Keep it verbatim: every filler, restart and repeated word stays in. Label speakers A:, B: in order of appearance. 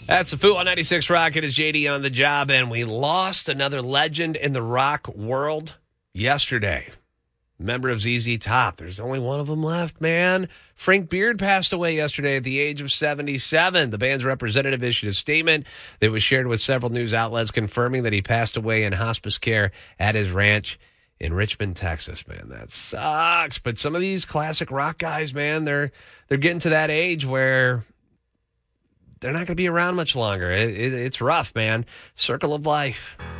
A: That's the Foo on ninety-six Rock. It is J D on the job, and we lost another legend in the rock world yesterday. Member of Z Z Top. There's only one of them left, man. Frank Beard passed away yesterday at the age of seventy-seven. The band's representative issued a statement that was shared with several news outlets confirming that he passed away in hospice care at his ranch in Richmond, Texas. Man, that sucks. But some of these classic rock guys, man, they're they're getting to that age where they're not going to be around much longer. It, it, it's rough, man. Circle of life.